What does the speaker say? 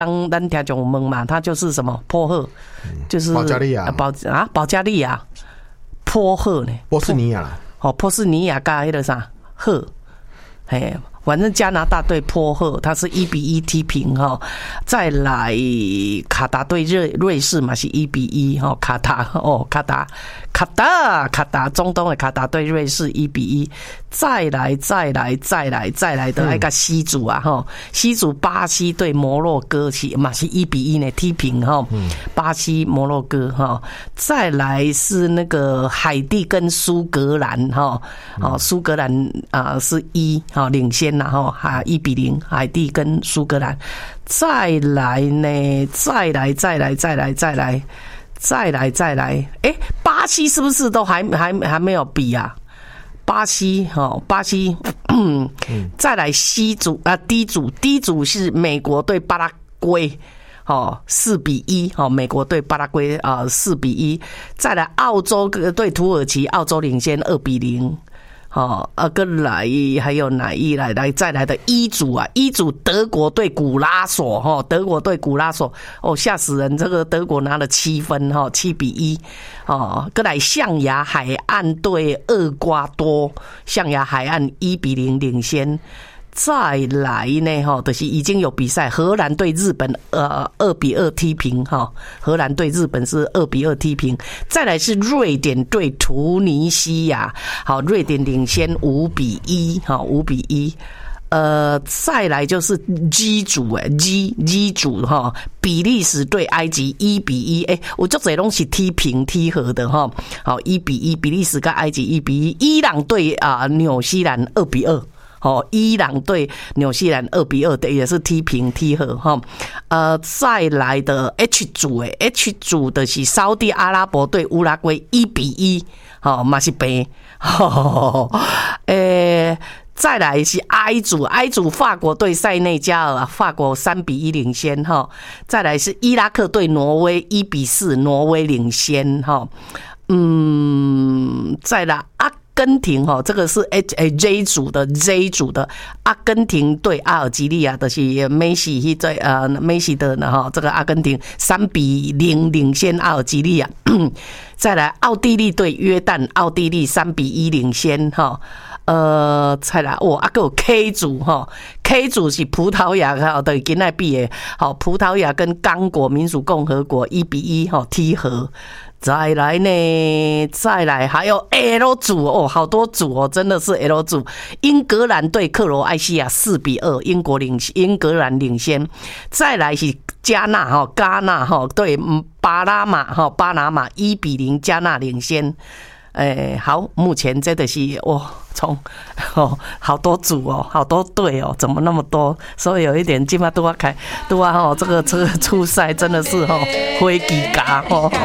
咱听众问嘛，它就是什么波赫，就是保加利亚保加利亚波赫呢？ 波斯尼亚啦， 波斯尼亚加那个啥赫，嘿。反正加拿大对波赫，它是1-1踢平哈，再来卡达对瑞士嘛是1-1哈，卡达中东的卡达对瑞士1-1，再来的那个西组啊哈，西组巴西对摩洛哥嘛是1-1呢踢平哈，巴西摩洛哥哈，再来是那个海地跟苏格兰哈，苏格兰是1哈领先。然后1-0，海地跟苏格兰，再来，巴西是不是都还没有比啊？巴西，再来西组D组是美国对巴拉圭。4-1，美国对巴拉圭4-1，再来澳洲对土耳其，澳洲领先2-0。跟来还有哪一来再来的一组德国对古拉索吓死人！这个德国拿了7分7-1跟来象牙海岸对厄瓜多，象牙海岸1-0领先。再来呢就是已经有比赛，荷兰对日本2-2踢平荷兰对日本是2-2踢平。再来是瑞典对突尼西亚，瑞典领先5-1再来就是 G 组G 组比利时对埃及1-1，我就这东西踢平踢和的1-1，比利时跟埃及1-1，伊朗对纽西兰2-2。伊朗对纽西兰2-2的也是踢平踢和再来的 H 组的是沙特阿拉伯对乌拉圭1-1，嘛是平。再来是 I 组法国对塞内加尔，法国3-1领先再来是伊拉克对挪威1-4，挪威领先再来阿根廷这个是 J 组的阿根廷对阿尔及利亚的是梅西的这个阿根廷3-0领先阿尔及利亚。再来奥地利对约旦，奥地利3-1领先再来还有 K 组K 组是葡萄牙的今天比的葡萄牙跟刚果民主共和国1-1踢和。再来还有 L 组好多组真的是 L 组，英格兰对克罗埃西亚4-2，英格兰领先。再来是加纳对巴拿马1-0，加纳领先。好，目前这的是从好多组好多队怎么那么多？所以有一点今晚都要这个初赛真的是灰机嘎